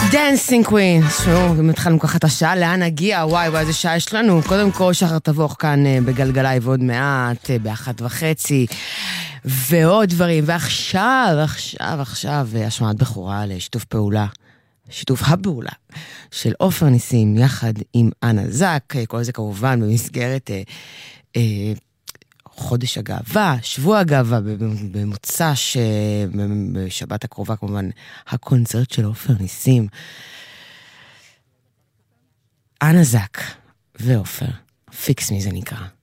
דנסינג קווין, שוב, התחלנו ככה את השעה, לאן נגיע? וואי, איזה שעה יש לנו. קודם כל, שחר תבוך כאן בגלגלי ועוד מעט, ב13:30, ועוד דברים. ועכשיו, השמעת בחורה לשיתוף פעולה, שיתוף הפעולה של עופר ניסים, יחד עם אנה זק, כל זה כמובן במסגרת חודש הגאווה, שבוע הגאווה, במוצ"ש, בשבת הקרובה כמובן, הקונצרט של עופר ניסים. אנה זק ועופר, פיקס מי זה נקרא.